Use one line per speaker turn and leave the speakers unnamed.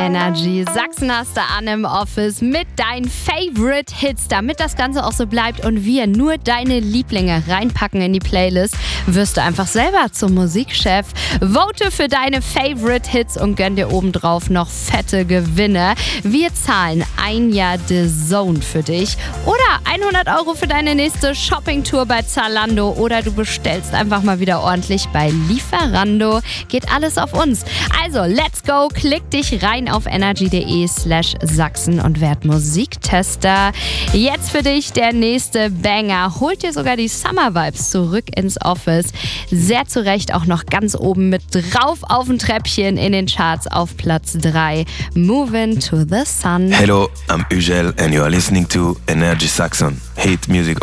Energy. Sachsen hast du an im Office mit deinen Favorite Hits. Damit das Ganze auch so bleibt und wir nur deine Lieblinge reinpacken in die Playlist, wirst du einfach selber zum Musikchef. Vote für deine Favorite Hits und gönn dir obendrauf noch fette Gewinne. Wir zahlen ein Jahr The Zone für dich oder 100 € für deine nächste Shoppingtour bei Zalando oder du bestellst einfach mal wieder ordentlich bei Lieferando. Geht alles auf uns. Also, let's go, klick dich rein auf energy.de/Sachsen und werd Musiktester. Jetzt für dich der nächste Banger. Holt dir sogar die Summer Vibes zurück ins Office. Sehr zu Recht auch noch ganz oben mit drauf auf dem Treppchen in den Charts auf Platz 3. Moving to the Sun.
Hello, I'm Ugel and you are listening to Energy Saxon. Hate music.